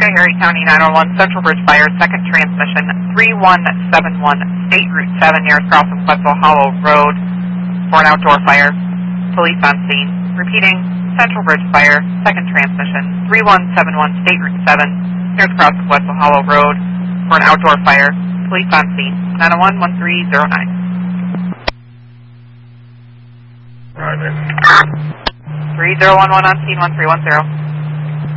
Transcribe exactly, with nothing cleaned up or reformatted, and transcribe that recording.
Harry County nine one one, Central Bridge Fire, second transmission, three one seven one, State Route seven, nearest crossing Wetzel Hollow Road for an outdoor fire. Police on scene. Repeating, Central Bridge Fire, second transmission, three one seven one, State Route seven, nearest crossing Wetzel Hollow Road for an outdoor fire. Police on scene. nine one one, one three zero nine. Roger. three zero one one on scene, one three one zero.